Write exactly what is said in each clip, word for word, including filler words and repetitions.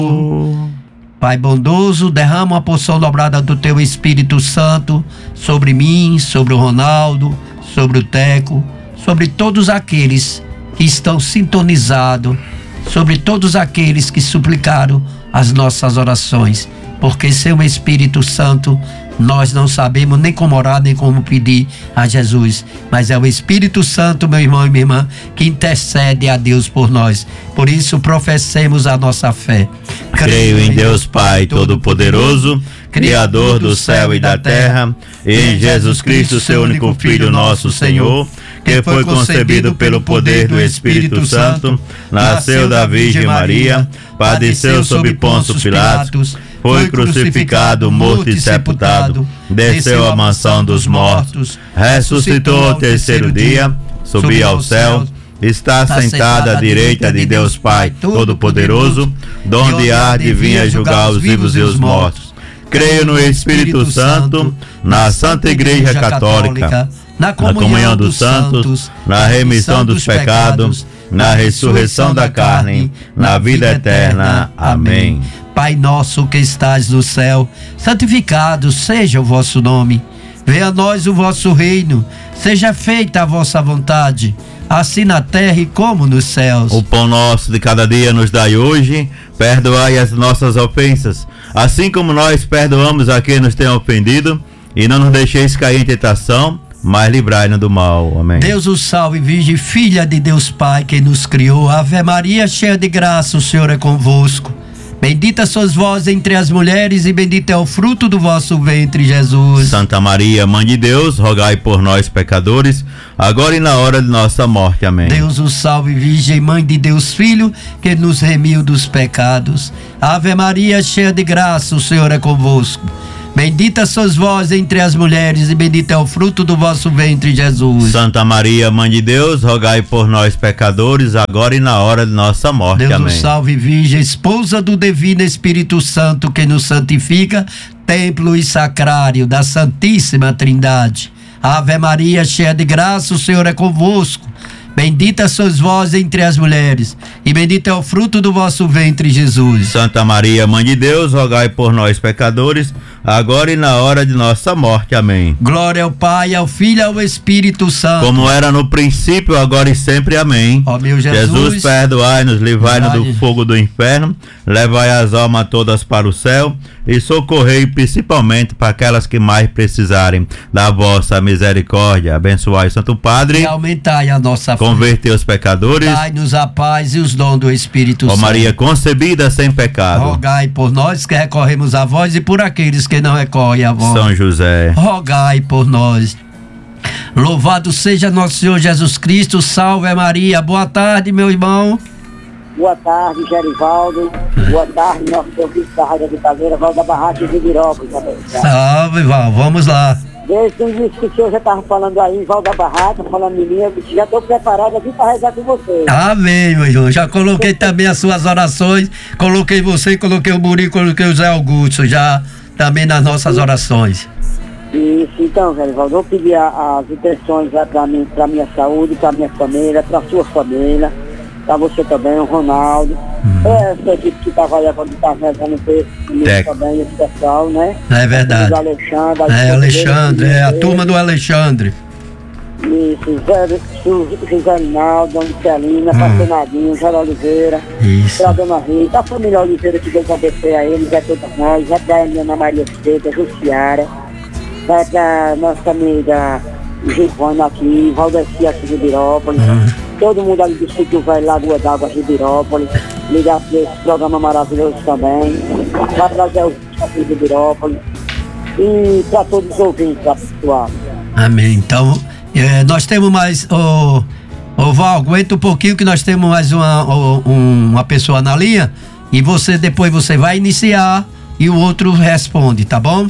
Pai bondoso, derrama uma porção dobrada do teu Espírito Santo sobre mim, sobre o Ronaldo, sobre o Teco, sobre todos aqueles que estão sintonizados, sobre todos aqueles que suplicaram as nossas orações, porque sem o Espírito Santo nós não sabemos nem como orar, nem como pedir a Jesus, mas é o Espírito Santo, meu irmão e minha irmã, que intercede a Deus por nós. Por isso professemos a nossa fé. Creio em Deus Pai Todo-Poderoso, Criador do céu e da terra, e em Jesus Cristo, seu único Filho, nosso Senhor, que foi concebido pelo poder do Espírito Santo, nasceu da Virgem Maria, padeceu sob Pôncio Pilatos, foi crucificado, morto e sepultado, desceu à mansão dos mortos, ressuscitou ao terceiro dia, subiu ao céu, está sentado à direita de Deus Pai Todo-Poderoso, donde há de vir julgar os vivos e os mortos. Creio no Espírito Santo, na Santa Igreja Católica, na comunhão dos santos, na remissão dos pecados, na ressurreição da carne, na vida eterna. Amém. Pai nosso que estás no céu, santificado seja o vosso nome. Venha a nós o vosso reino, seja feita a vossa vontade, assim na terra e como nos céus. O pão nosso de cada dia nos dai hoje, perdoai as nossas ofensas, assim como nós perdoamos a quem nos tem ofendido, e não nos deixeis cair em tentação, mas livrai-nos do mal. Amém. Deus o salve, Virgem, filha de Deus Pai, que nos criou. Ave Maria, cheia de graça, o Senhor é convosco. Bendita sois vós entre as mulheres, e bendito é o fruto do vosso ventre, Jesus. Santa Maria, Mãe de Deus, rogai por nós, pecadores, agora e na hora de nossa morte. Amém. Deus o salve, Virgem, Mãe de Deus Filho, que nos remiu dos pecados. Ave Maria, cheia de graça, o Senhor é convosco. Bendita sois vós entre as mulheres, e bendito é o fruto do vosso ventre, Jesus. Santa Maria, Mãe de Deus, rogai por nós, pecadores, agora e na hora de nossa morte. Deus Amém. o salve, Virgem, esposa do Divino Espírito Santo, que nos santifica, templo e sacrário da Santíssima Trindade. Ave Maria, cheia de graça, o Senhor é convosco. Bendita sois vós entre as mulheres, e bendito é o fruto do vosso ventre, Jesus. Santa Maria, Mãe de Deus, rogai por nós, pecadores, agora e na hora de nossa morte. Amém. Glória ao Pai, ao Filho e ao Espírito Santo. Como era no princípio, agora e sempre. Amém. Ó meu Jesus, Jesus, perdoai-nos, livrai-nos do fogo do inferno, levai as almas todas para o céu, e socorrei principalmente para aquelas que mais precisarem da vossa misericórdia. Abençoai o Santo Padre, e aumentai a nossa fé. Convertei os pecadores, dai-nos a paz e os dons do Espírito Santo. Ó Maria concebida sem pecado, rogai por nós que recorremos a vós, e por aqueles que não recorrem a vós. São José, rogai por nós. Louvado seja nosso Senhor Jesus Cristo. Salve Maria. Boa tarde, meu irmão. Boa tarde, Gerivaldo. Boa tarde, nosso ouvinte da Rádio de Caveira, Val da Barraca de Virópolis. Salve, Val. Vamos lá. Desde o início que o senhor já estava falando aí em Val da Barraca, falando em mim, eu já estou preparado aqui para rezar com você. Amém, meu irmão. Já coloquei também as suas orações. Coloquei você, coloquei o Muri, coloquei o Zé Augusto, já também nas nossas orações. Isso, então, Gerivaldo, vou pedir a, as intenções lá para mim, para minha saúde, para minha família, para a sua família, para você também, o Ronaldo. Hum. É essa equipe que estava aí quando estava rezando comigo também, esse pessoal, né? É verdade. O Alexandre. É, Alexandre, é a turma do Alexandre. Isso, José, José Rinaldo, Dona Celina, hum. Pastor Nadinho, José Oliveira, isso. Pra Dona Rita, a família Oliveira que Deus abençoe a eles, a todos nós, já pra Ana Maria Esteta, Jussiara, vai pra nossa amiga Givana aqui, Valdeci aqui de Virópolis, hum. todo mundo ali do sítio vai Lagoa d'Água de Virópolis, ligar para esse programa maravilhoso também, vai trazer os aqui de Virópolis, e para todos os ouvintes, pessoal. Amém. Então, é, nós temos mais. Ô, ô Val, aguenta um pouquinho que nós temos mais uma, ô, uma pessoa na linha. E você depois você vai iniciar e o outro responde, tá bom?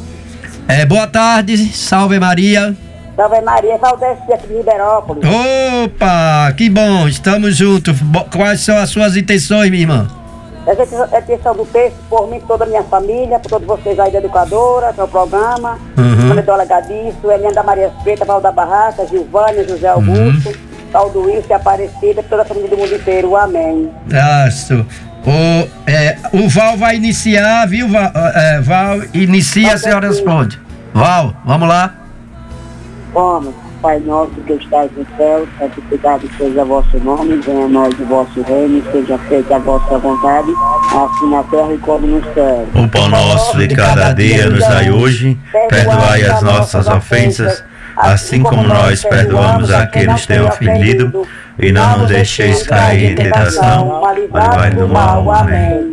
É, boa tarde, salve Maria. Salve Maria, Valdeci aqui de Riberópolis. Opa, que bom, estamos juntos. Quais são as suas intenções, minha irmã? Essa é a intenção do texto, por mim, toda a minha família, por todos vocês aí da Educadora, que é o programa, uhum. Monitora Gadiço, Eliana Maria Preta, Val da Barraca, Gilvânia, José Augusto, uhum. Paulo Wilson, Aparecida, toda a família do mundo inteiro, amém. Isso. O, é, o Val vai iniciar, viu, Val? É, Val inicia, a senhora responde. Val, vamos lá. Vamos. Pai nosso que estás no céu, santificado seja o vosso nome, venha a nós o vosso reino, seja feita a vossa vontade, assim na terra e como no céu. O pão nosso de cada dia nos dai hoje, perdoai as nossas ofensas, assim como nós perdoamos a quem nos tem ofendido, e não nos deixeis cair em tentação, mas livrai do mal. Amém.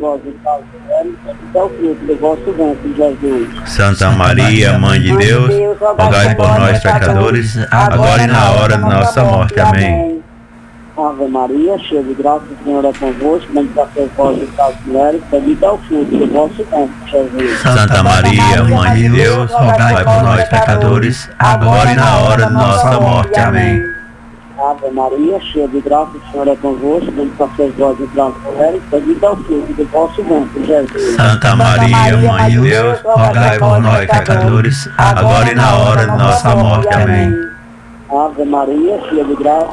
Santa Maria, Mãe de Deus, rogai por nós pecadores, agora e na hora de nossa morte. Amém. Ave Maria, cheia de graça, o Senhor é convosco, bendita sois vós entre as mulheres, bendito é o fruto do vosso ventre, Jesus. Santa Maria, Mãe de Deus, rogai por nós pecadores, agora e na hora de nossa morte. Amém. Ave Maria, cheia de graça, o Senhor é convosco, bendita sois vós entre as mulheres, bendito é o fruto do vosso ventre, Jesus. Santa Maria, Mãe de Deus, rogai por nós pecadores, agora e na hora de nossa morte. Amém. Ave Maria, cheia de graça,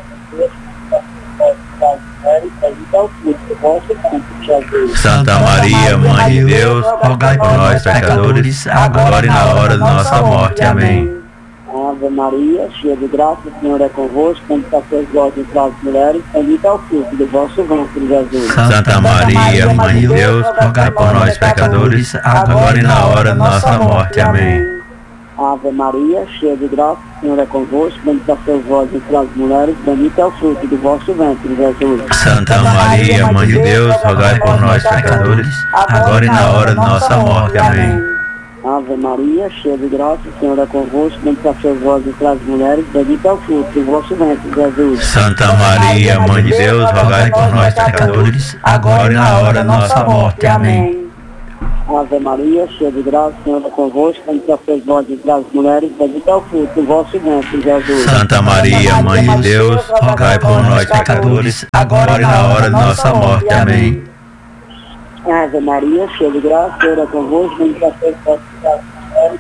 Santa Maria, Mãe de Deus, rogai por nós pecadores, agora e na hora de nossa morte. Amém. Ave Maria, cheia de graça, o Senhor é convosco, bendita sois vós entre as mulheres, bendito é o fruto do vosso ventre, Jesus. Santa Maria, Mãe de Deus, rogai por nós pecadores, agora e na hora de nossa morte. Amém. Ave Maria, cheia de graça, o Senhor é convosco, bendita sois vós entre as mulheres, bendito é o fruto do vosso ventre, Jesus. Santa Maria, Mãe de Deus, rogai por nós pecadores, agora e na hora de nossa morte. Amém. Ave Maria, cheia de graça, o Senhor é convosco, bendita sois vós entre as mulheres, bendito é o fruto do vosso ventre, Jesus. Santa Maria, Mãe de Deus, rogai por nós pecadores, agora e na hora de nossa morte. Amém. Ave Maria, cheia de graça, o Senhor é convosco, bendita sois vós entre as mulheres, bendito é o fruto do vosso ventre, Jesus. Santa Maria, Mãe de Deus, rogai por nós pecadores, agora e na hora de nossa morte. Amém. Ave Maria, cheia de graça, o Senhor é convosco, bendita sois vós entre as mulheres,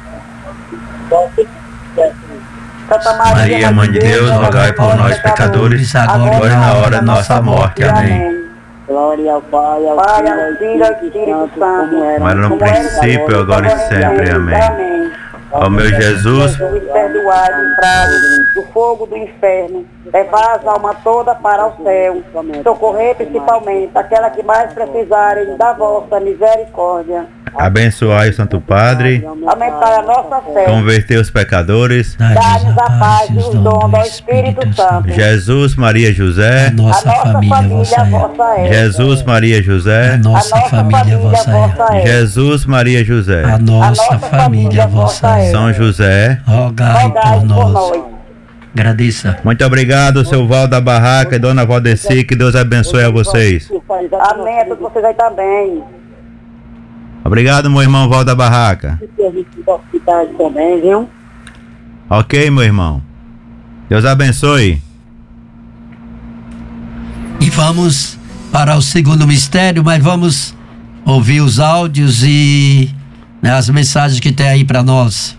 Santa Maria, Mãe de Deus, rogai por nós pecadores, agora e na hora de nossa morte. Amém. Glória ao Pai, ao Pai, ao Filho e ao Espírito Santo, como era no princípio, agora e sempre. Amém. Ó meu Jesus, perdoai, livrai do fogo do inferno, levai as almas todas para o céu, socorrer principalmente aquela que mais precisarem da vossa misericórdia. Abençoai o Santo Padre, aumentai a nossa fé, convertei os pecadores, dai-nos a paz e os dons do Espírito Santo. Jesus, Maria, José, a nossa, a nossa família, família vossa é. Jesus, Maria, José, a nossa, a nossa família, família vossa é. Jesus, Maria, José, a nossa, a nossa família vossa é. São José, rogai, rogai por nós. nós. Agradeça. Muito obrigado, seu Val da Barraca e dona Valdeci, que Deus abençoe a vocês. Amém, a todos vocês aí também. Obrigado, meu irmão Val da Barraca. Também, viu? Ok, meu irmão. Deus abençoe. E vamos para o segundo mistério, mas vamos ouvir os áudios e né, as mensagens que tem aí para nós.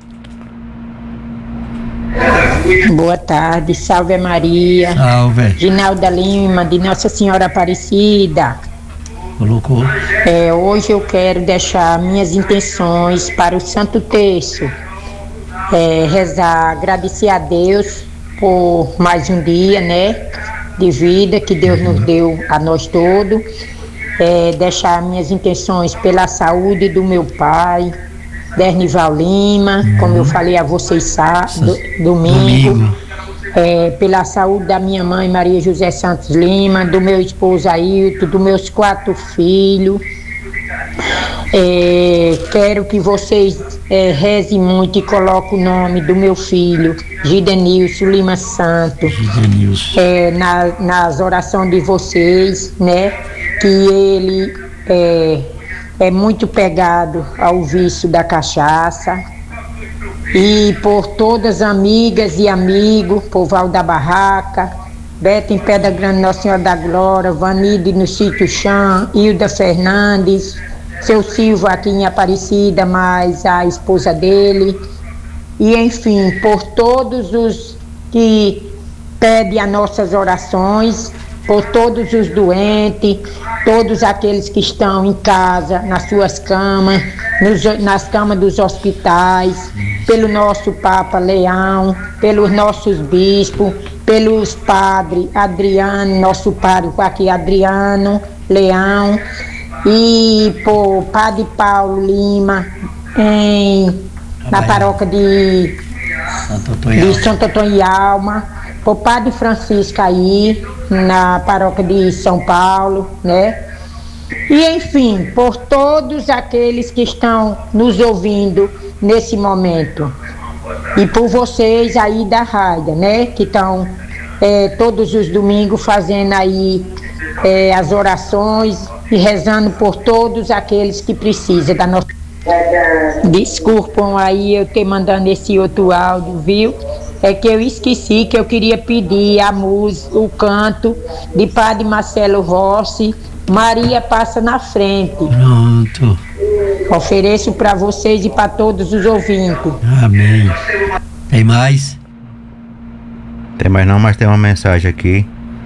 Boa tarde, salve Maria. Salve. Ginalda Lima, de Nossa Senhora Aparecida. Colocou. É, hoje eu quero deixar minhas intenções para o Santo Terço. É, rezar, agradecer a Deus por mais um dia, né, de vida que Deus nos deu a nós todos. É, deixar minhas intenções pela saúde do meu pai, Dernival Lima, uhum. como eu falei a vocês sá, do, domingo. domingo. É, pela saúde da minha mãe Maria José Santos Lima, do meu esposo Ailton, dos meus quatro filhos. É, quero que vocês é, rezem muito e coloquem o nome do meu filho, Gidenilson Lima Santos, é, na, nas orações de vocês, né? Que ele é, é muito pegado ao vício da cachaça. E por todas as amigas e amigos, por Val da Barraca, Beto em Pedra Grande, Nossa Senhora da Glória, Vanide no Sítio Chã, Hilda Fernandes, seu Silvio aqui em Aparecida, mais a esposa dele, e enfim, por todos os que pedem as nossas orações, por todos os doentes, todos aqueles que estão em casa, nas suas camas, nos, nas camas dos hospitais, pelo nosso Papa Leão, pelos nossos bispos, pelos padres Adriano, nosso padre aqui Adriano Leão, e por Padre Paulo Lima, em, na paróquia de Santo Antônio, de Santo Antônio e Alma, por Padre Francisco aí, na paróquia de São Paulo, né? E enfim, por todos aqueles que estão nos ouvindo nesse momento. E por vocês aí da rádio, né? Que estão é, todos os domingos fazendo aí é, as orações e rezando por todos aqueles que precisam da nossa... Desculpam aí eu ter mandando esse outro áudio, viu? É que eu esqueci que eu queria pedir a música, o canto de Padre Marcelo Rossi, Maria Passa na Frente. Pronto. Ofereço para vocês e para todos os ouvintes. Amém. Tem mais? Tem mais não, mas tem uma mensagem aqui,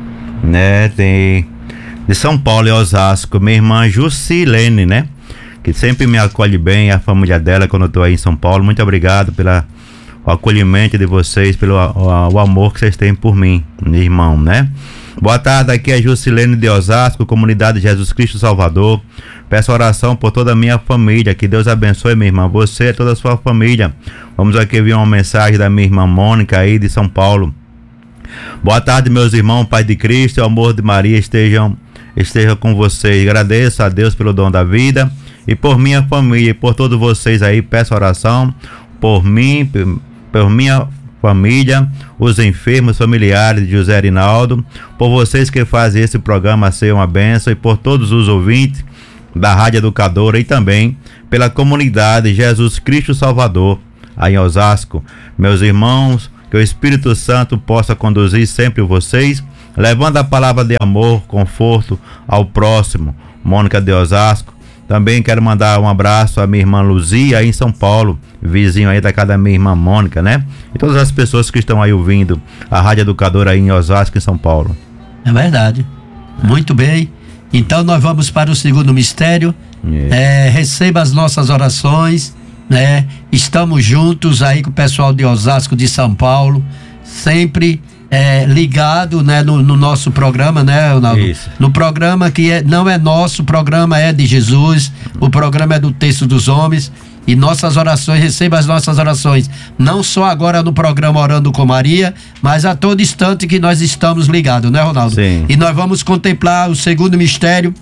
né? Tem de São Paulo e Osasco, minha irmã Jusilene, né? Que sempre me acolhe bem, a família dela quando eu tô aí em São Paulo. Muito obrigado pela o acolhimento de vocês, pelo o, o amor que vocês têm por mim, meu irmão, né? Boa tarde, aqui é Jusilene de Osasco, comunidade Jesus Cristo Salvador. Peço oração por toda a minha família, que Deus abençoe, minha irmã, você e toda a sua família. Vamos aqui ver uma mensagem da minha irmã Mônica aí de São Paulo. Boa tarde, meus irmãos, Pai de Cristo e o amor de Maria estejam, estejam com vocês. Agradeço a Deus pelo dom da vida e por minha família e por todos vocês aí. Peço oração por mim, por minha família, os enfermos, familiares de José Rinaldo, por vocês que fazem esse programa ser uma bênção e por todos os ouvintes da Rádio Educadora e também pela comunidade Jesus Cristo Salvador, aí em Osasco. Meus irmãos, que o Espírito Santo possa conduzir sempre vocês, levando a palavra de amor, conforto ao próximo. Mônica de Osasco. Também quero mandar um abraço à minha irmã Luzia aí em São Paulo, vizinho aí da casa da minha irmã Mônica, né? E todas as pessoas que estão aí ouvindo a Rádio Educadora aí em Osasco, em São Paulo. É verdade. Muito bem. Então nós vamos para o segundo mistério. É. É, receba as nossas orações, né? Estamos juntos aí com o pessoal de Osasco, de São Paulo, sempre é, ligado, né, no, no nosso programa, né, Ronaldo? Isso. No programa que é, não é nosso, o programa é de Jesus, o programa é do Texto dos Homens. E nossas orações, receba as nossas orações, não só agora no programa Orando com Maria, mas a todo instante que nós estamos ligados, né, Ronaldo? Sim. E nós vamos contemplar o segundo mistério,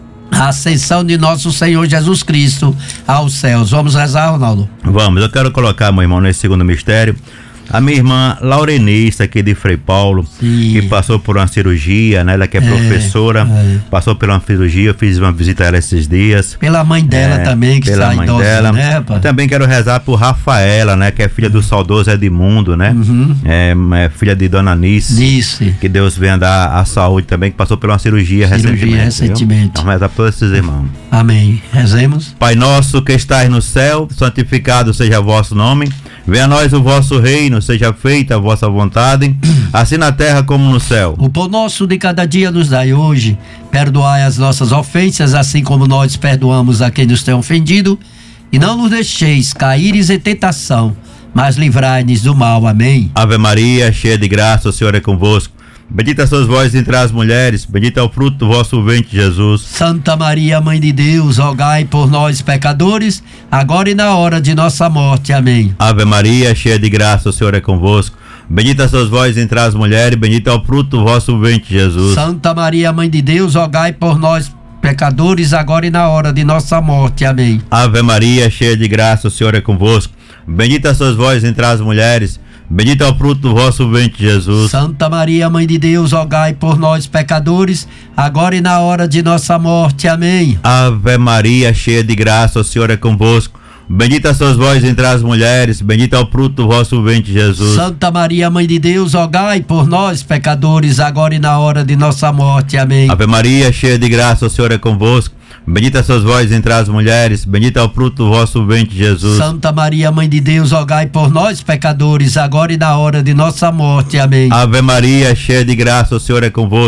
a ascensão de nosso Senhor Jesus Cristo aos céus. Vamos rezar, Ronaldo? Vamos, eu quero colocar, meu irmão, nesse segundo mistério, a minha irmã Laurenice, aqui de Frei Paulo, Sim. que passou por uma cirurgia, né? Ela que é, é professora, é. passou por uma cirurgia, eu fiz uma visita a ela esses dias. Pela mãe dela é, também, que pela está mãe idosa, dela. né, rapaz? Também quero rezar por Rafaela, né? Que é filha do saudoso Edmundo, né? Uhum. É, é filha de Dona Nice. Nice. Que Deus venha dar a saúde também, que passou por uma cirurgia, cirurgia recentemente. recentemente. Então, rezar por todos esses irmãos. Amém. Rezemos. Pai nosso que estais no céu, santificado seja o vosso nome. Venha a nós o vosso reino, seja feita a vossa vontade, assim na terra como no céu. O pão nosso de cada dia nos dai hoje. Perdoai as nossas ofensas, assim como nós perdoamos a quem nos tem ofendido. E não nos deixeis caíres em tentação, mas livrai-nos do mal. Amém. Ave Maria, cheia de graça, o Senhor é convosco. Bendita sois vós entre as mulheres, bendito é o fruto do vosso ventre, Jesus. Santa Maria, Mãe de Deus, rogai por nós, pecadores, agora e na hora de nossa morte. Amém. Ave Maria, cheia de graça, o Senhor é convosco. Bendita sois vós entre as mulheres, bendito é o fruto do vosso ventre, Jesus. Santa Maria, Mãe de Deus, rogai por nós, pecadores, agora e na hora de nossa morte. Amém. Ave Maria, cheia de graça, o Senhor é convosco. Bendita sois vós entre as mulheres, bendito é o fruto do vosso ventre, Jesus. Santa Maria, Mãe de Deus, rogai por nós, pecadores, agora e na hora de nossa morte. Amém. Ave Maria, cheia de graça, o Senhor é convosco. Bendita sois vós entre as mulheres, bendito é o fruto do vosso ventre, Jesus. Santa Maria, Mãe de Deus, rogai por nós, pecadores, agora e na hora de nossa morte. Amém. Ave Maria, cheia de graça, o Senhor é convosco. Bendita sois vós entre as mulheres, bendito é o fruto do vosso ventre, Jesus. Santa Maria, Mãe de Deus, rogai por nós, pecadores, agora e na hora de nossa morte. Amém. Ave Maria, cheia de graça, o Senhor é convosco.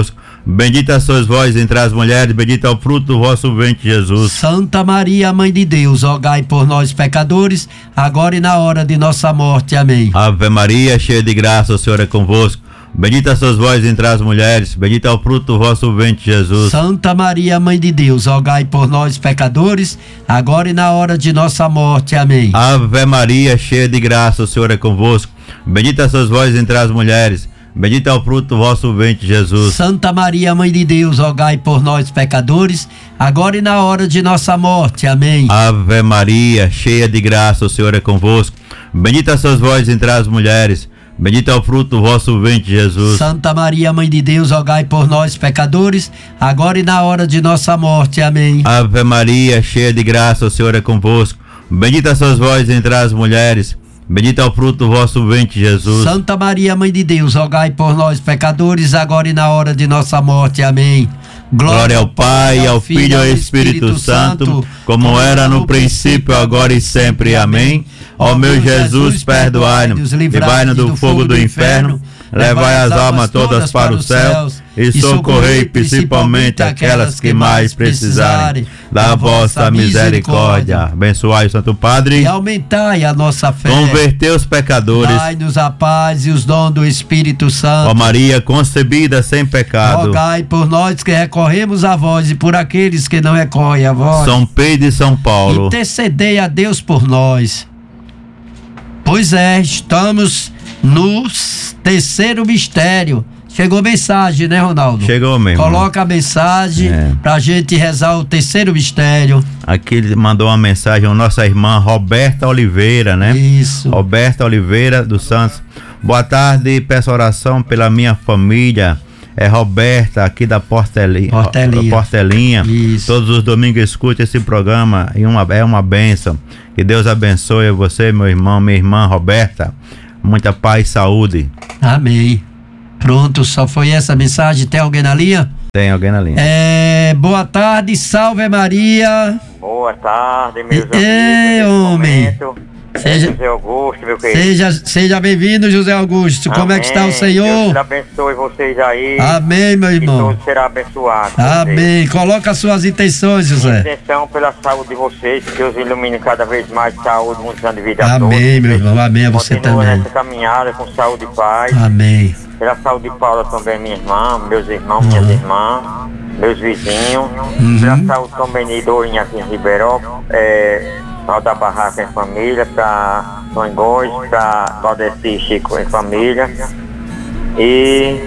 Bendita sois vós entre as mulheres, bendito é o fruto do vosso ventre, Jesus. Santa Maria, Mãe de Deus, rogai por nós, pecadores, agora e na hora de nossa morte. Amém. Ave Maria, cheia de graça, o Senhor é convosco. Bendita sois vós entre as mulheres, bendito é o fruto do vosso ventre, Jesus. Santa Maria, Mãe de Deus, rogai por nós, pecadores, agora e na hora de nossa morte. Amém. Ave Maria, cheia de graça, o Senhor é convosco. Bendita sois vós entre as mulheres, bendito é o fruto do vosso ventre, Jesus. Santa Maria, Mãe de Deus, rogai por nós, pecadores, agora e na hora de nossa morte. Amém. Ave Maria, cheia de graça, o Senhor é convosco. Bendita sois vós entre as mulheres, bendito é o fruto do vosso ventre, Jesus. Santa Maria, Mãe de Deus, rogai por nós, pecadores, agora e na hora de nossa morte. Amém. Ave Maria, cheia de graça, o Senhor é convosco. Bendita sois vós entre as mulheres, bendito é o fruto do vosso ventre, Jesus. Santa Maria, Mãe de Deus, rogai por nós, pecadores, agora e na hora de nossa morte. Amém. Glória ao Pai, ao Filho e ao Espírito Santo, como era no princípio, agora e sempre. Amém. Ó meu Jesus, perdoai-nos, livrai-nos do fogo do inferno, levai as almas todas para o céu e socorrei principalmente aquelas que mais precisarem da vossa misericórdia. Abençoai o Santo Padre e aumentai a nossa fé. Convertei os pecadores. Dai-nos a paz e os dons do Espírito Santo. Ó Maria concebida sem pecado, rogai por nós que recorremos a vós e por aqueles que não recorrem a vós. São Pedro e São Paulo, intercedei a Deus por nós. Pois é, estamos no terceiro mistério. Chegou mensagem, né, Ronaldo? Chegou mesmo. Coloca a mensagem é. pra gente rezar o terceiro mistério. Aqui ele mandou uma mensagem, a nossa irmã Roberta Oliveira, né? Isso. Roberta Oliveira dos Santos. Boa tarde, peço oração pela minha família. É Roberta, aqui da Portelinha. Portelinha. Portelinha. Isso. Todos os domingos escute esse programa e uma, é uma bênção. Que Deus abençoe você, meu irmão, minha irmã Roberta. Muita paz e saúde. Amém. Pronto, só foi essa mensagem. Tem alguém na linha? Tem alguém na linha. É, boa tarde, salve Maria. Boa tarde, meus Ei, amigos. homem. Seja, José Augusto, meu querido. Seja, seja bem-vindo, José Augusto. Como Amém. é que está o Senhor? Deus abençoe vocês aí. Amém, meu irmão. E todos serão abençoados. Amém. Coloca as suas intenções, José. Intenção pela saúde de vocês, que Deus ilumine cada vez mais saúde, muitos anos de vida a todos. Amém, meu irmão. Amém a você Continua também. nessa caminhada com saúde e paz. Amém. Pela saúde de Paula também, minha irmã, meus irmãos, minhas irmãs, meus vizinhos. Uhum. Pela saúde também de Dorinha aqui em Ribeirão. É, Paulo da Barraca em família, para São Góis, para Valdeci Chico em família. E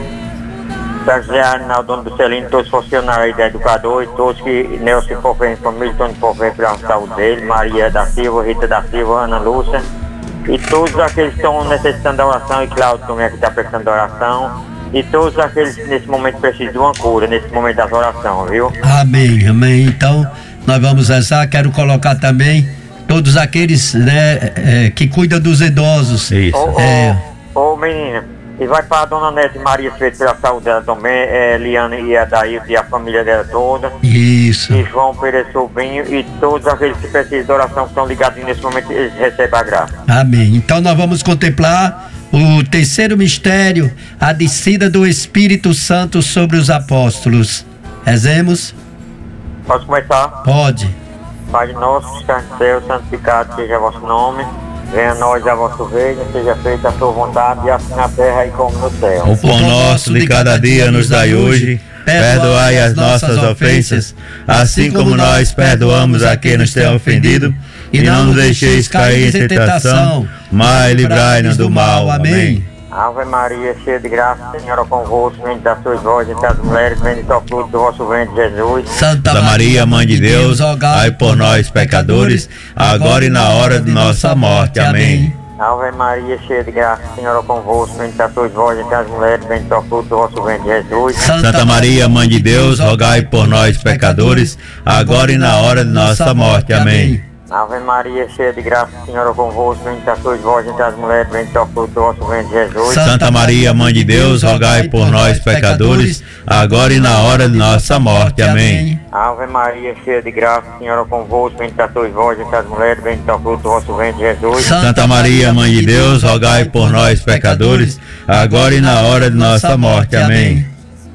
para José Arnaldo do Celino, todos os funcionários da Educador e todos que Nelson Porfé em família, Tony Porfé pela saúde dele, Maria da Silva, Rita da Silva, Ana Lúcia. E todos aqueles que estão necessitando da oração, e Cláudio também aqui está precisando da oração. E todos aqueles que nesse momento precisam de uma cura, nesse momento das orações, viu? Amém, amém. Então, nós vamos rezar. Quero colocar também todos aqueles, né, é, que cuidam dos idosos. Isso. Ô, É. ô, ô, menina, e vai para a dona Nete Maria Feito pela saúde dela também, é, Liane e a Daí e a família dela toda. Isso. E João Pereira Sobrinho e todos aqueles que precisam de oração que estão ligados nesse momento, eles recebem a graça. Amém. Então nós vamos contemplar o terceiro mistério, a descida do Espírito Santo sobre os apóstolos. Rezemos? Posso começar? Pode. Pai nosso que está no céu, santificado seja vosso nome. Venha a nós a vosso reino, seja feita a sua vontade, assim na terra e como no céu. O pão nosso de cada dia nos dai hoje. Perdoai as nossas ofensas, assim como nós perdoamos a quem nos tem ofendido. E não nos deixeis cair em tentação, mas livrai-nos do mal. Amém. Ave Maria, cheia de graça, o Senhor é convosco, bendita sois vós entre as mulheres, bendito é o fruto do vosso ventre, Jesus. Santa Maria, Mãe de Deus, rogai por nós, pecadores, agora e na hora de nossa morte. Amém. Ave Maria, cheia de graça, o Senhor é convosco, bendita sois vós entre as mulheres, bendito é o fruto do vosso ventre, Jesus. Santa Maria, Mãe de Deus, rogai por nós, pecadores, agora e na hora de nossa morte. Amém. Ave Maria, cheia de graça, o Senhor é convosco, bendita sois vós entre as mulheres, bendito é o fruto do vosso ventre, Jesus. Santa Maria, Mãe de Deus, rogai por nós, pecadores, agora e na hora de nossa morte. Amém. Ave Maria, cheia de graça, o Senhor é convosco, bendita sois vós entre as mulheres, bendito é o fruto do vosso ventre, Jesus. Santa Maria, Mãe de Deus, rogai por nós, pecadores, agora e na hora de nossa morte. Amém.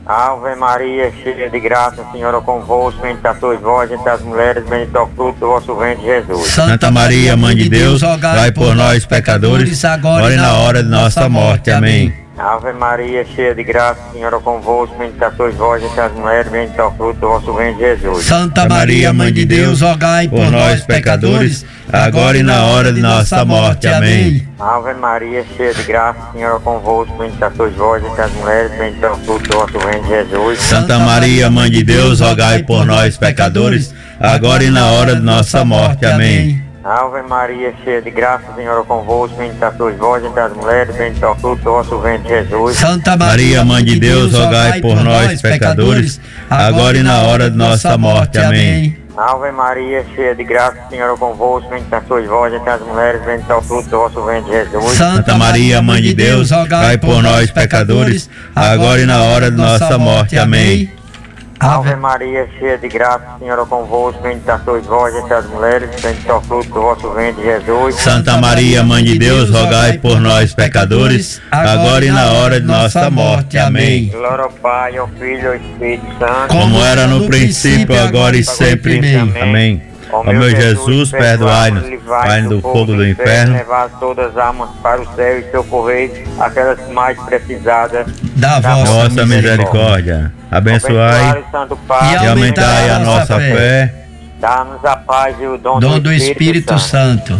Ave Maria, cheia de graça, o Senhor é convosco, bendita sois vós entre as mulheres, bendito é o fruto do vosso ventre, Jesus. Santa Maria, Mãe de Deus, rogai por nós, pecadores, agora e na hora de nossa morte. Amém. Ave Maria, cheia de graça, o Senhor é convosco, bendita sois vós entre as mulheres, bendito é o fruto do vosso ventre, Jesus. Santa Maria, Mãe de Deus, rogai por nós, pecadores, agora e na hora de nossa morte. Amém. Ave Maria, cheia de graça, o Senhor é convosco, bendita sois vós entre as mulheres, bendito é o fruto do vosso ventre, Jesus. Santa Maria, Mãe de Deus, rogai por nós, pecadores, agora e na hora de nossa morte. Amém. Ave Maria, cheia de graça, o Senhor é convosco, bendita sois vós entre as mulheres, bendito é o fruto do vosso ventre, Jesus. Santa Maria, Mãe de Deus, rogai por nós, pecadores, agora e na hora de nossa morte. Amém. Ave Maria, cheia de graça, o Senhor é convosco, bendita sois vós entre as mulheres, bendito é o fruto do vosso ventre, Jesus. Santa Maria, Mãe de Deus, rogai por nós, pecadores, agora e na hora de nossa morte. Amém. Ave Maria, cheia de graça, o Senhor é convosco, bendita sois vós entre as mulheres, bendito é o fruto do vosso ventre, Jesus. Santa Maria, Mãe de Deus, rogai por nós, pecadores, agora e na hora de nossa morte. Amém. Glória ao Pai, ao Filho e ao Espírito Santo, como era no princípio, agora e sempre. Amém. Ó meu Jesus, perdoai-nos, vai do fogo do inferno, levar todas as almas para o céu e socorrer aquelas mais precisadas da vossa misericórdia. Abençoai e aumentai a nossa fé. Dá-nos a paz e o dom, dom do Espírito Santo.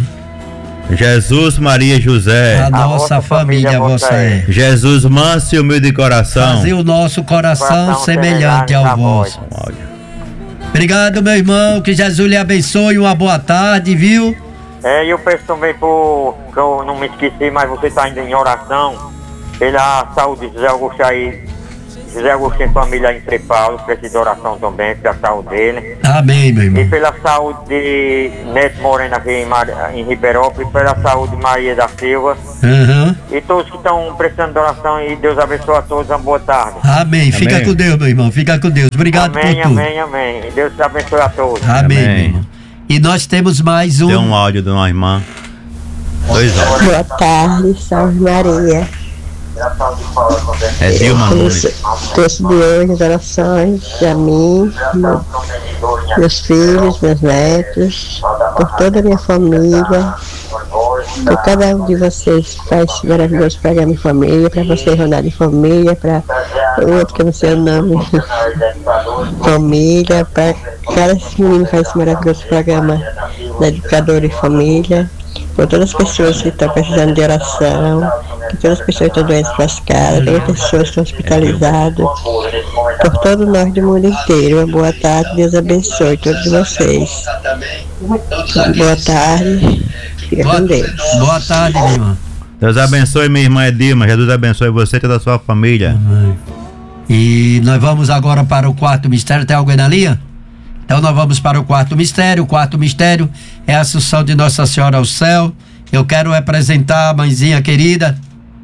Jesus, Maria e José, a nossa família vossa é. Jesus, manso e humilde coração, fazer o nosso coração semelhante ao vosso. Obrigado, meu irmão, que Jesus lhe abençoe, uma boa tarde, viu? É, e eu peço também por, que eu não me esqueci, mas você está ainda em oração, pela saúde de José Augusto aí, José Augusto tem família em Três Paulo, precisa de oração também, pela saúde dele. Amém, meu irmão. E pela saúde de Neto Moreno aqui em, Mar... em Riberópolis, pela saúde de Maria da Silva. Uhum. E todos que estão precisando de oração, e Deus abençoe a todos, uma boa tarde. Amém, fica amém. Com Deus, meu irmão, fica com Deus, obrigado amém, por tudo. Amém, amém, amém, Deus te abençoe a todos. Amém, amém. Meu irmão. E nós temos mais um... Tem um áudio de uma irmã. Dois áudios. Boa tarde, Salve Maria. É Dilma Nunes. Texto de hoje, as orações a mim, meu, meus filhos, meus netos, por toda a minha família, por cada um de vocês que faz maravilhoso programa em família, para você, Ronaldo, em família, para o outro que eu não sei o nome, família, para cada menino que faz esse maravilhoso programa da Educadora em Família, por todas as pessoas que estão precisando de oração, por todas as pessoas que estão doentes para as casas, todas as pessoas que estão hospitalizadas, por todo nós do mundo inteiro. Uma boa tarde, Deus abençoe todos vocês. Boa tarde, fica boa, com Deus. Boa tarde, minha irmã. Deus abençoe minha irmã Edilma, Jesus abençoe você e toda a sua família. Amém. E nós vamos agora para o quarto mistério. Tem alguém na linha? Então nós vamos para o quarto mistério. O quarto mistério é a Assunção de Nossa Senhora ao céu. Eu quero apresentar a mãezinha querida,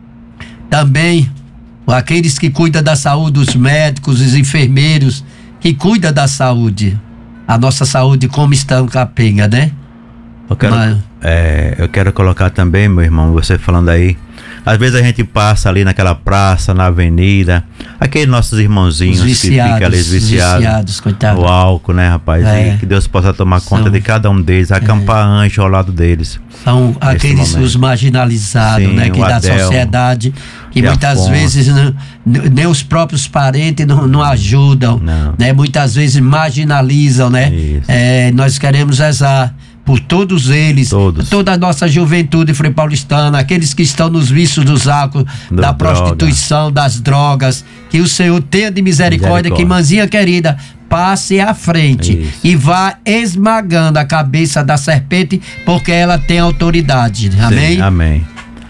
também aqueles que cuidam da saúde, os médicos, os enfermeiros, que cuidam da saúde. A nossa saúde como está capenga, né? Eu quero, Mas... é, eu quero colocar também, meu irmão, você falando aí, às vezes a gente passa ali naquela praça, na avenida, aqueles nossos irmãozinhos viciados, que ficam ali viciados, viciados no álcool, né, rapaz? É. E que Deus possa tomar São, conta de cada um deles, acampar é. anjo ao lado deles. São aqueles os marginalizados, sim, né, que da Adel, sociedade, que e muitas Afonso. vezes não, nem os próprios parentes não, não ajudam, não. né? Muitas vezes marginalizam, né? É, nós queremos rezar por todos eles, todos. toda a nossa juventude frei paulistana, aqueles que estão nos vícios dos álcool, Do da droga. prostituição, das drogas, que o Senhor tenha de misericórdia, Misericórdia. que mãzinha querida passe à frente Isso. e vá esmagando a cabeça da serpente, porque ela tem autoridade. Amém? Sim, amém.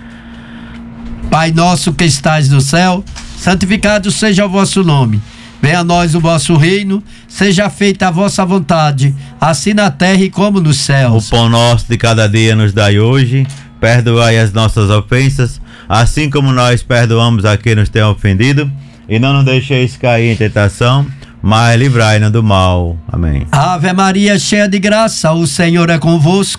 Pai nosso que estais no céu, santificado seja o vosso nome. Venha a nós o vosso reino, seja feita a vossa vontade, assim na terra e como nos O céus. pão nosso de cada dia nos dai hoje, perdoai as nossas ofensas, assim como nós perdoamos a quem nos tem ofendido, e não nos deixeis cair em tentação, mas livrai-nos do mal. Amém. Ave Maria, cheia de graça, o Senhor é convosco.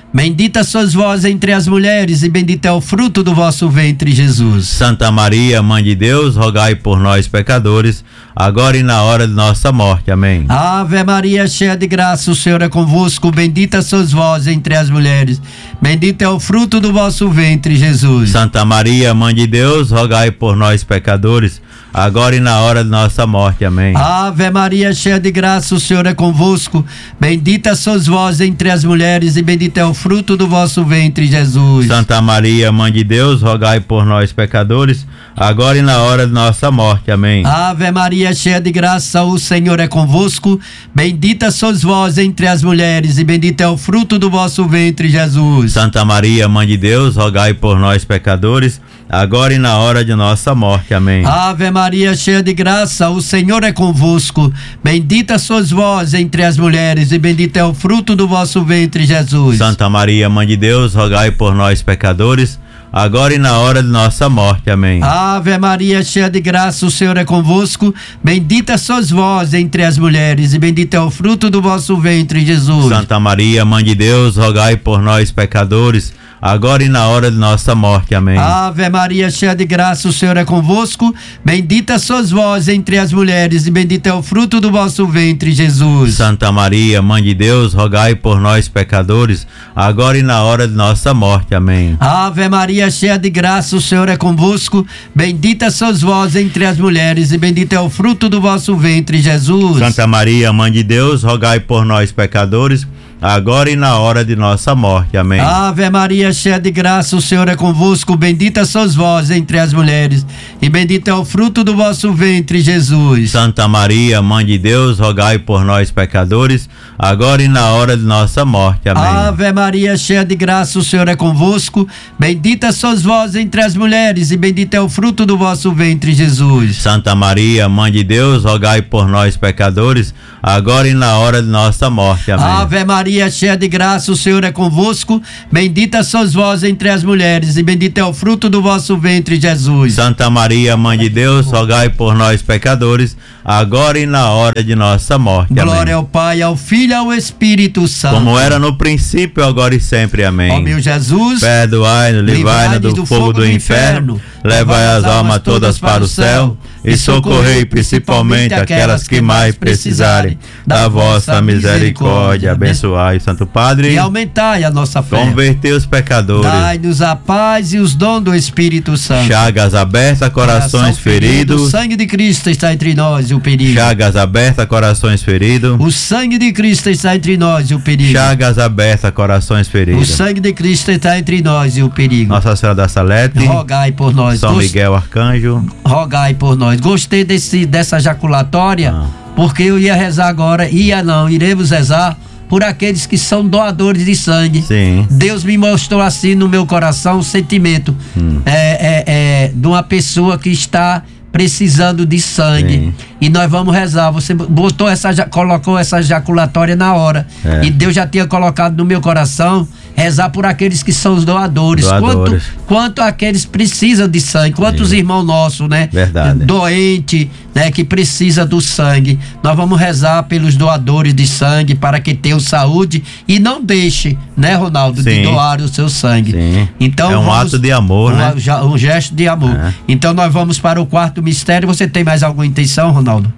Bendita sois vós entre as mulheres, e bendito é o fruto do vosso ventre, Jesus. Santa Maria, Mãe de Deus, rogai por nós, pecadores, agora e na hora de nossa morte. Amém. Ave Maria, cheia de graça, o Senhor é convosco. Bendita sois vós entre as mulheres, bendito é o fruto do vosso ventre, Jesus. Santa Maria, Mãe de Deus, rogai por nós, pecadores, agora e na hora de nossa morte. Amém. Ave Maria, cheia de graça, o Senhor é convosco. Bendita sois vós entre as mulheres, e bendito é o fruto do vosso ventre, Jesus. Santa Maria, Mãe de Deus, rogai por nós, pecadores, agora e na hora de nossa morte. Amém. Ave Maria, cheia de graça, o Senhor é convosco. Bendita sois vós entre as mulheres, e bendito é o fruto do vosso ventre, Jesus. Santa Maria, Mãe de Deus, rogai por nós, pecadores, agora e na hora de nossa morte. Amém. Ave Maria, cheia de graça, o Senhor é convosco. Bendita sois vós entre as mulheres, e bendito é o fruto do vosso ventre, Jesus. Santa Maria, Mãe de Deus, rogai por nós, pecadores, agora e na hora de nossa morte. Amém. Ave Maria, cheia de graça, o Senhor é convosco. Bendita sois vós entre as mulheres, e bendito é o fruto do vosso ventre, Jesus. Santa Maria, Mãe de Deus, rogai por nós, pecadores, agora e na hora de nossa morte. Amém. Ave Maria, cheia de graça, o Senhor é convosco. Bendita sois vós entre as mulheres, e bendito é o fruto do vosso ventre, Jesus. Santa Maria, Mãe de Deus, rogai por nós, pecadores, agora e na hora de nossa morte. Amém. Ave Maria, cheia de graça, o Senhor é convosco. Bendita sois vós entre as mulheres, e bendito é o fruto do vosso ventre, Jesus. Santa Maria, Mãe de Deus, rogai por nós, pecadores, agora e na hora de nossa morte. Amém. Ave Maria, cheia de graça, o Senhor é convosco. Bendita sois vós entre as mulheres, e bendito é o fruto do vosso ventre, Jesus. Santa Maria, Mãe de Deus, rogai por nós, pecadores, agora e na hora de nossa morte. Amém. Ave Maria, cheia de graça, o Senhor é convosco. Bendita sois vós entre as mulheres, e bendito é o fruto do vosso ventre, Jesus. Santa Maria, Mãe de Deus, rogai por nós, pecadores, agora e na hora de nossa morte. Amém. Ave Maria, cheia de graça, o Senhor é convosco. Bendita sois vós entre as mulheres, e bendito é o fruto do vosso ventre, Jesus. Santa Maria, Mãe de Deus, rogai por nós, pecadores, agora e na hora de nossa morte. Glória Amém. ao Pai, ao Filho e ao Espírito Santo. Como era no princípio, agora e sempre. Amém. Ó meu Jesus, perdoai-nos, livrai-nos do, do fogo do inferno, levai as almas todas para o céu, e socorrei principalmente aquelas que mais precisarem da vossa misericórdia. Abençoai, Santo Padre, e aumentai a nossa fé. Convertei os pecadores, dai-nos a paz e os dons do Espírito Santo. Chagas abertas, corações Coração feridos, o sangue de Cristo está entre nós e o perigo. Chagas abertas, corações feridos, o sangue de Cristo está entre nós e o perigo. Chagas abertas, corações feridos, o sangue de Cristo está entre nós e o perigo. Nossa Senhora da Salete, rogai por nós. São Gost... Miguel Arcanjo, rogai por nós. Gostei desse, dessa jaculatória, ah. porque eu ia rezar agora, ia não, iremos rezar por aqueles que são doadores de sangue. Sim. Deus me mostrou assim no meu coração o sentimento hum. é, é, é, de uma pessoa que está precisando de sangue. Sim. E nós vamos rezar. Você botou essa, colocou essa jaculatória na hora. É. E Deus já tinha colocado no meu coração rezar por aqueles que são os doadores. doadores. Quanto, quanto aqueles precisam de sangue. Quantos Sim. irmãos nossos, né? Verdade. Doente, né? Que precisa do sangue. Nós vamos rezar pelos doadores de sangue para que tenham saúde e não deixe, né, Ronaldo, Sim. de doar o seu sangue. Sim. Então, é um vamos, ato de amor, um, né? Um gesto de amor. É. Então nós vamos para o quarto mistério. Você tem mais alguma intenção, Ronaldo?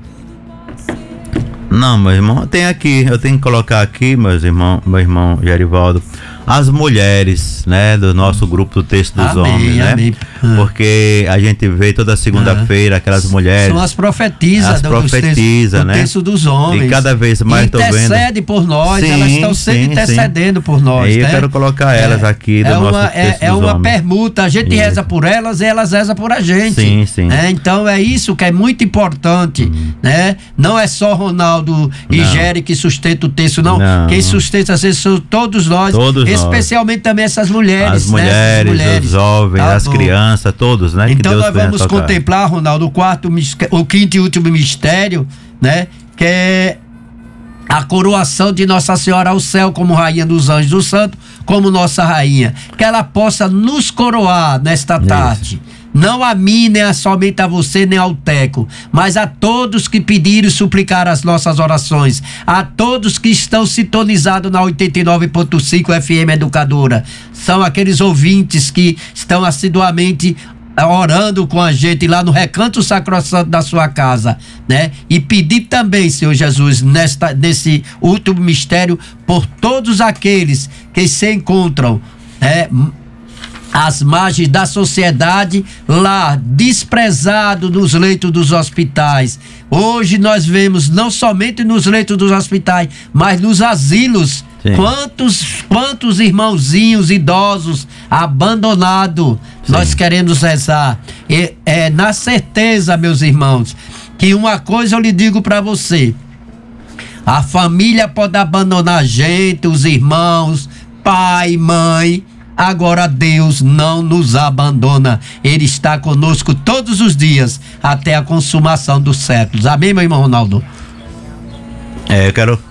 Não, meu irmão, tem aqui, eu tenho que colocar aqui, meus irmãos, meu irmão Gerivaldo, as mulheres, né, do nosso grupo do Texto dos amém, Homens, né? Amém. Porque a gente vê toda segunda-feira aquelas mulheres. São as profetisas, as profetisas, né? Do Texto dos Homens. E cada vez mais estou vendo. Intercede por nós, sim, elas estão sempre sim, intercedendo sim. por nós. E né? eu quero colocar elas é, aqui do é nosso uma, Texto é, dos é uma Homens. permuta, a gente isso. reza por elas e elas rezam por a gente. Sim, sim. É, então é isso que é muito importante, hum. né? Não é só Ronaldo e Gere que sustenta o texto, não. não. Quem sustenta às vezes são todos nós, todos especialmente nós. também essas mulheres. As mulheres, né? mulheres os jovens, tá as bom. crianças, todos, né? Então que Deus nós vamos contemplar, Ronaldo, o quarto, o quinto e último mistério, né? Que é a coroação de Nossa Senhora ao céu como Rainha dos Anjos do Santo, como nossa Rainha. Que ela possa nos coroar nesta tarde. Isso. não a mim, nem a somente a você, nem ao Teco, mas a todos que pediram e suplicaram as nossas orações, a todos que estão sintonizados na oitenta e nove ponto cinco F M Educadora. São aqueles ouvintes que estão assiduamente orando com a gente lá no recanto sacrossanto da sua casa, né? E pedir também, Senhor Jesus, nesta, nesse último mistério, por todos aqueles que se encontram, né, às margens da sociedade, lá desprezado nos leitos dos hospitais. Hoje nós vemos não somente nos leitos dos hospitais, mas nos asilos. Sim. Quantos, quantos irmãozinhos idosos abandonados. Sim. Nós queremos rezar. E, é, na certeza, meus irmãos, que uma coisa eu lhe digo para você: a família pode abandonar a gente, os irmãos, pai, mãe. Agora Deus não nos abandona. Ele está conosco todos os dias até a consumação dos séculos. Amém, meu irmão Ronaldo? É, eu quero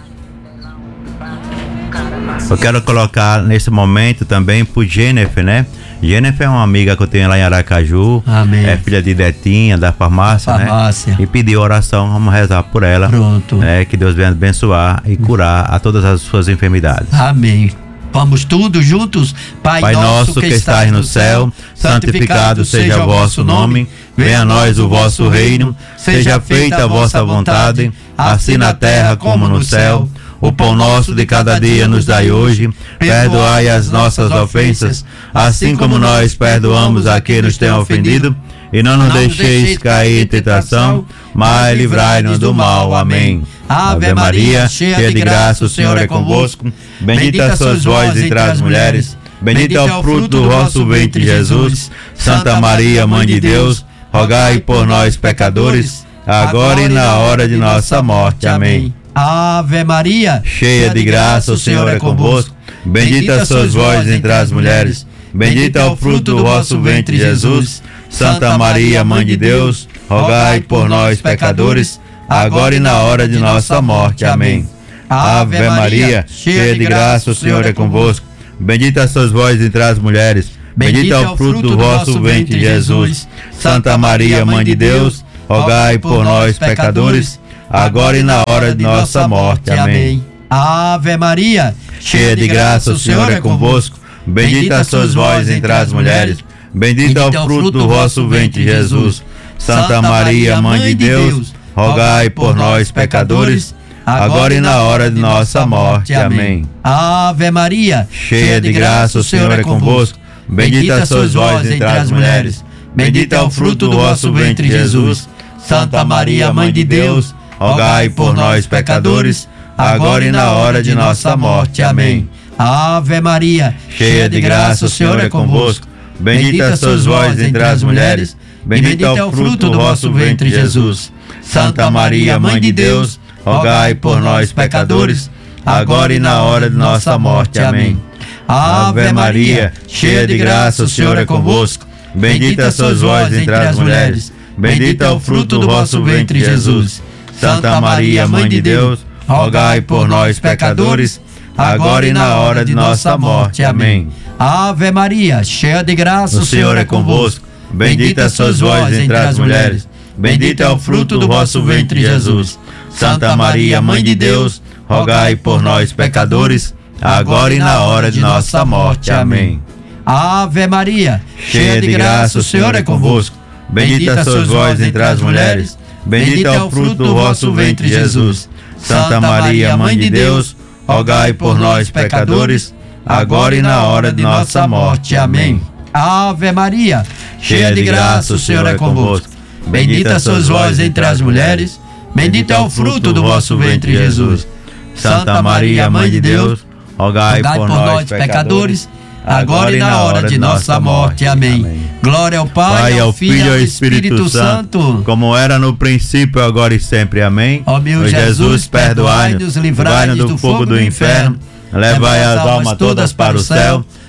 eu quero colocar nesse momento também pro Jennifer, né? Jennifer é uma amiga que eu tenho lá em Aracaju. Amém. É filha de Detinha, da farmácia, farmácia. né? E pediu oração, vamos rezar por ela. Pronto. É, que Deus venha abençoar e curar a todas as suas enfermidades. Amém. Vamos todos juntos? Pai, Pai nosso que, que estás no céu, santificado seja o vosso nome. Venha a nós o vosso reino. Seja feita a vossa vontade, assim na terra como no céu. O pão nosso de cada dia nos dai hoje. Perdoai as nossas ofensas, assim como nós perdoamos a quem nos tem ofendido. E não nos deixeis cair em tentação, mas livrai-nos do mal. Amém. Ave Maria, cheia de graça, o Senhor é convosco. Bendita sois vós entre as mulheres. Bendito é o fruto do vosso ventre, Jesus. Santa Maria, Mãe de Deus, rogai por nós, pecadores, agora e na hora de nossa morte. Amém. Ave Maria, cheia de graça, o Senhor é convosco. Bendita sois vós entre as mulheres. Bendito é o fruto do vosso ventre, Jesus. Santa Maria, Mãe de Deus, rogai por nós, pecadores, agora e na hora de nossa morte. Amém. Ave Maria, cheia de graça, o Senhor é convosco. Bendita sois vós entre as mulheres. Bendito é o fruto do vosso ventre, Jesus. Santa Maria, Mãe de Deus, rogai por nós, pecadores, agora e na hora de nossa morte. Amém. Ave Maria, cheia de graça, o Senhor é convosco. Bendita sois vós entre as mulheres. Bendito é o fruto do vosso ventre, Jesus. Santa Maria, Mãe de Deus, rogai por nós, pecadores, agora e na hora de nossa morte. Amém. Ave Maria, cheia de graça, o Senhor é convosco. Bendita sois vós entre as mulheres. Bendito é o fruto do vosso ventre, Jesus. Santa Maria, Mãe de Deus, rogai por nós, pecadores, agora e na hora de nossa morte. Amém. Ave Maria, cheia de graça, o Senhor é convosco. Bendita sois vós entre as mulheres. Bendito é o fruto do vosso ventre, Jesus. Santa Maria, Mãe de Deus, rogai por nós, pecadores, agora e na hora de nossa morte. Amém. Ave Maria, cheia de graça, o Senhor é convosco. Bendita sois vós entre as mulheres. Bendito é o fruto do vosso ventre, Jesus. Santa Maria, Mãe de Deus, rogai por nós, pecadores, agora e na hora de nossa morte. Amém. Ave Maria, cheia de graça, o Senhor é convosco. Bendita sois vós entre as mulheres. Bendito é o fruto do vosso ventre, Jesus. Santa Maria, Mãe de Deus, rogai por nós, pecadores, agora e na hora de nossa morte. Amém. Ave Maria, cheia de graça, o Senhor é convosco. Bendita sois vós entre as mulheres. Bendito é o fruto do vosso ventre, Jesus. Santa Maria, Mãe de Deus, rogai por nós, pecadores, agora e na hora de nossa morte. Amém. Ave Maria, cheia de graça, o Senhor é convosco. Bendita sois vós entre as mulheres. Bendito é o fruto do vosso ventre, Jesus. Santa Maria, Mãe de Deus, rogai por nós, pecadores, agora e na hora de nossa morte. Amém. Glória ao Pai, ao Filho e ao Espírito Santo, como era no princípio, agora e sempre. Amém. Ó meu Jesus, perdoai-nos, livrai-nos do fogo do inferno, levai as almas todas para o céu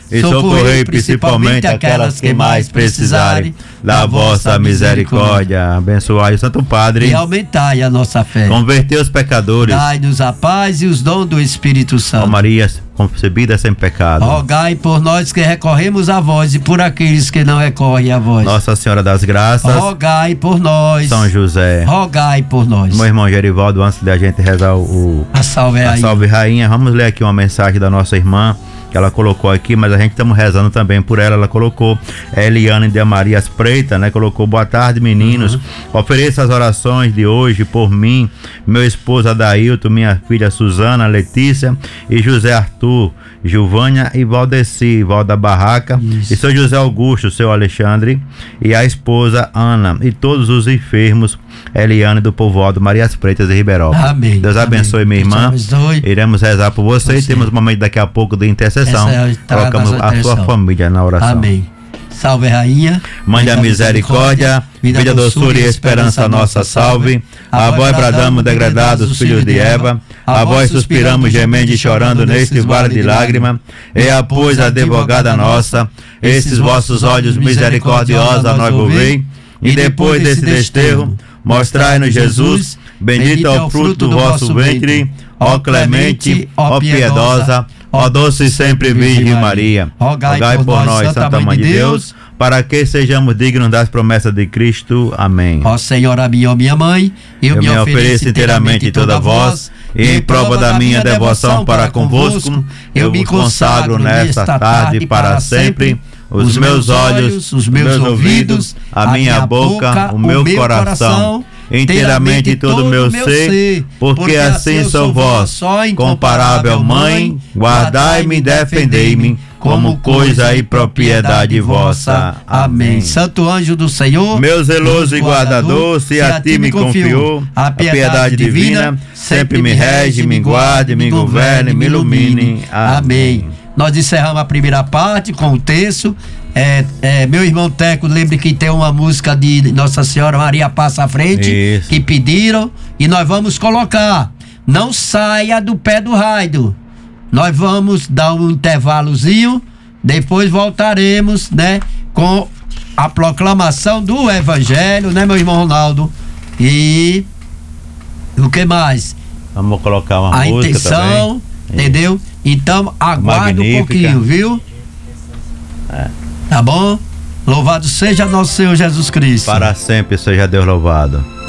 e socorrei principalmente aquelas que mais precisarem da vossa misericórdia. Abençoai o Santo Padre e aumentai a nossa fé. Convertei os pecadores. Dai-nos a paz e os dons do Espírito Santo. Ó Maria concebida sem pecado. Rogai por nós que recorremos a vós e por aqueles que não recorrem a vós. Nossa Senhora das Graças. Rogai por nós. São José. Rogai por nós. Meu irmão Gerivaldo, antes da gente rezar o, a salve a rainha. salve rainha, vamos ler aqui uma mensagem da nossa irmã que ela colocou aqui, mas a gente estamos rezando também por ela. Ela colocou, é Eliane de Marias Preita, né? Colocou: boa tarde, meninos. Uhum. Ofereço as orações de hoje por mim, meu esposo Adailton, minha filha Suzana, Letícia e José Arthur, Gilvânia e Valdeci, Valda Barraca. Isso. E seu José Augusto, seu Alexandre e a esposa Ana e todos os enfermos. Eliane do povoado Marias Freitas de Ribeirão. Amém. Deus abençoe, Amém. minha irmã. Abençoe. Iremos rezar por você, você. E temos um momento daqui a pouco de intercessão. É a Colocamos a sua família na oração. Amém. Salve rainha, Mãe da misericórdia, vida, doçura e esperança nossa, salve. A vós bradamos, degradados filhos de Eva, a vós suspiramos, gemendo e chorando neste vale de lágrima. E a pois, advogada nossa, esses vossos olhos misericordiosos a nós volvei, e depois desse desterro, mostrai-nos Jesus, bendito é o fruto do vosso ventre, ó clemente, ó piedosa, ó doce e sempre Virgem Maria. Rogai, Rogai por, por nós, Santa Mãe de Deus, Deus, para que sejamos dignos das promessas de Cristo. Amém. Ó Senhora minha, ó minha mãe, eu, eu me, me ofereço inteiramente toda vós, e em prova da minha devoção para convosco, eu me consagro nesta tarde para sempre os meus olhos, os meus ouvidos, a minha boca, o meu coração, inteiramente todo o meu ser, porque assim sou vós, incomparável Mãe, guardai-me e defendei-me, como coisa e propriedade vossa. Amém. Santo anjo do Senhor, meu zeloso e guardador, se a ti me confiou a piedade divina, sempre me rege, me guarde, me governe, me ilumine. Amém. Nós encerramos a primeira parte com o terço. É, é, meu irmão Teco, lembre que tem uma música de Nossa Senhora Maria Passa à Frente. Isso. Que pediram, e nós vamos colocar. Não saia do pé do raio. Nós vamos dar um intervalozinho, depois voltaremos, né, com a proclamação do Evangelho, né, meu irmão Ronaldo? E o que mais? Vamos colocar uma a música intenção, também. Entendeu? Então aguarde um pouquinho, viu? É. Tá bom? Louvado seja nosso Senhor Jesus Cristo. Para sempre seja Deus louvado.